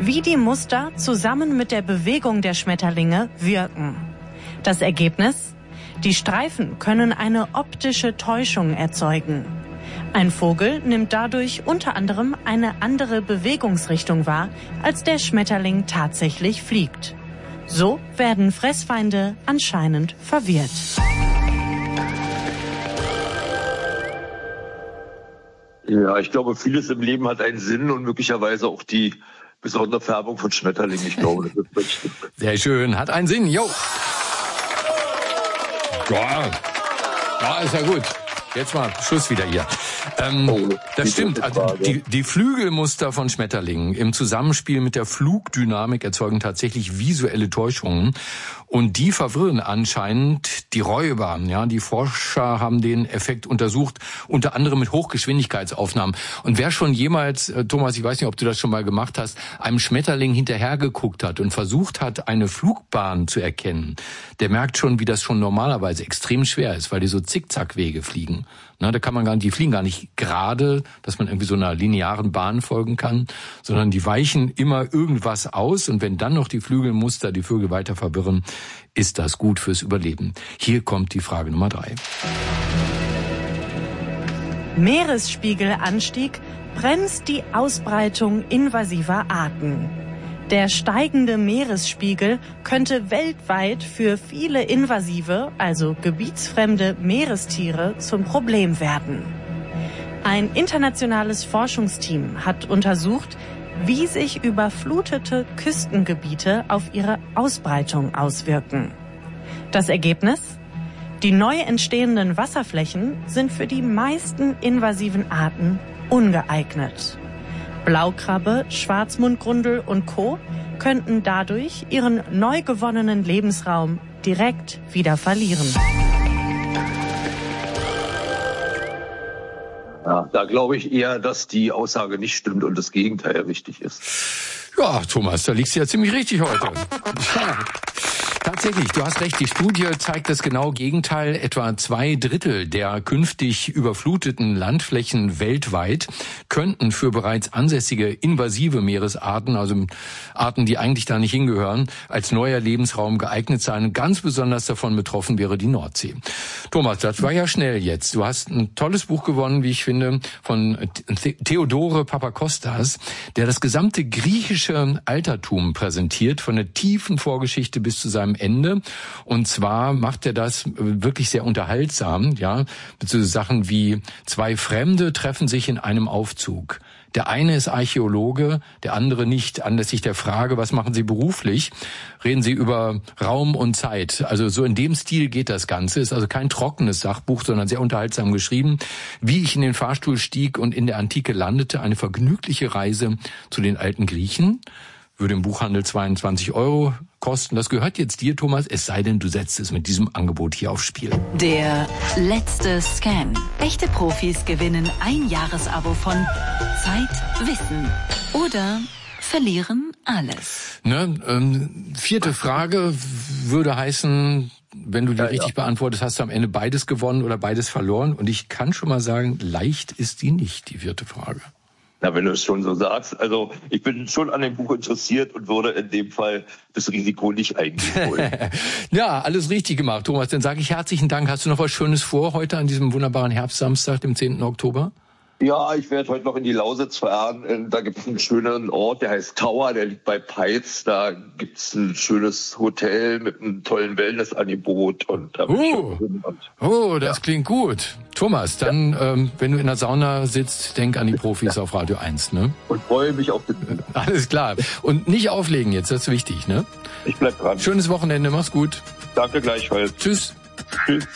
wie die Muster zusammen mit der Bewegung der Schmetterlinge wirken. Das Ergebnis? Die Streifen können eine optische Täuschung erzeugen. Ein Vogel nimmt dadurch unter anderem eine andere Bewegungsrichtung wahr, als der Schmetterling tatsächlich fliegt. So werden Fressfeinde anscheinend verwirrt. Ja, ich glaube, vieles im Leben hat einen Sinn und möglicherweise auch die besondere Färbung von Schmetterlingen. Ich glaube, das ist richtig. Sehr schön, hat einen Sinn, jo. Ja, ist ja gut. Jetzt mal Schluss wieder hier. Das stimmt. Also die Flügelmuster von Schmetterlingen im Zusammenspiel mit der Flugdynamik erzeugen tatsächlich visuelle Täuschungen. Und die verwirren anscheinend die Räuber. Ja, die Forscher haben den Effekt untersucht, unter anderem mit Hochgeschwindigkeitsaufnahmen. Und wer schon jemals, Thomas, ich weiß nicht, ob du das schon mal gemacht hast, einem Schmetterling hinterhergeguckt hat und versucht hat, eine Flugbahn zu erkennen, der merkt schon, wie das schon normalerweise extrem schwer ist, weil die so Zickzackwege fliegen. Na, da kann man die fliegen gar nicht gerade, dass man irgendwie so einer linearen Bahn folgen kann, sondern die weichen immer irgendwas aus. Und wenn dann noch die Flügelmuster die Vögel weiter verwirren, ist das gut fürs Überleben. Hier kommt die Frage Nummer 3. Meeresspiegelanstieg bremst die Ausbreitung invasiver Arten. Der steigende Meeresspiegel könnte weltweit für viele invasive, also gebietsfremde Meerestiere zum Problem werden. Ein internationales Forschungsteam hat untersucht, wie sich überflutete Küstengebiete auf ihre Ausbreitung auswirken. Das Ergebnis? Die neu entstehenden Wasserflächen sind für die meisten invasiven Arten ungeeignet. Blaukrabbe, Schwarzmundgrundel und Co. könnten dadurch ihren neu gewonnenen Lebensraum direkt wieder verlieren. Ja, da glaube ich eher, dass die Aussage nicht stimmt und das Gegenteil richtig ist. Ja, Thomas, da liegst du ja ziemlich richtig heute. Ja. Tatsächlich, du hast recht, die Studie zeigt das genaue Gegenteil. Etwa 2/3 der künftig überfluteten Landflächen weltweit könnten für bereits ansässige invasive Meeresarten, also Arten, die eigentlich da nicht hingehören, als neuer Lebensraum geeignet sein. Und ganz besonders davon betroffen wäre die Nordsee. Thomas, das war ja schnell jetzt. Du hast ein tolles Buch gewonnen, wie ich finde, von Theodore Papakostas, der das gesamte griechische Altertum präsentiert, von der tiefen Vorgeschichte bis zu seinem Ende. Und zwar macht er das wirklich sehr unterhaltsam, ja, mit so Sachen wie 2 Fremde treffen sich in einem Aufzug. Der eine ist Archäologe, der andere nicht. Anlässlich der Frage, was machen Sie beruflich, reden Sie über Raum und Zeit. Also so in dem Stil geht das Ganze. Ist also kein trockenes Sachbuch, sondern sehr unterhaltsam geschrieben. Wie ich in den Fahrstuhl stieg und in der Antike landete, eine vergnügliche Reise zu den alten Griechen. Würde im Buchhandel 22 € kosten. Das gehört jetzt dir, Thomas, es sei denn, du setzt es mit diesem Angebot hier aufs Spiel. Der letzte Scan. Echte Profis gewinnen ein Jahresabo von Zeit, Wissen oder verlieren alles. Ne, 4. Frage würde heißen, wenn du die richtig beantwortest, hast du am Ende beides gewonnen oder beides verloren. Und ich kann schon mal sagen, leicht ist die nicht, die 4. Frage. Na, wenn du es schon so sagst. Also ich bin schon an dem Buch interessiert und würde in dem Fall das Risiko nicht eingehen wollen. Ja, alles richtig gemacht, Thomas. Dann sage ich herzlichen Dank. Hast du noch was Schönes vor heute an diesem wunderbaren Herbstsamstag, dem 10. Oktober? Ja, ich werde heute noch in die Lausitz fahren. Da gibt es einen schönen Ort, der heißt Tower, der liegt bei Peitz. Da gibt es ein schönes Hotel mit einem tollen Wellnessangebot. Und da das klingt gut. Thomas, dann, wenn du in der Sauna sitzt, denk an die Profis auf Radio 1, ne? Und freue mich auf das. Alles klar. Und nicht auflegen jetzt, das ist wichtig, ne? Ich bleib dran. Schönes Wochenende, mach's gut. Danke gleichfalls. Tschüss. Tschüss.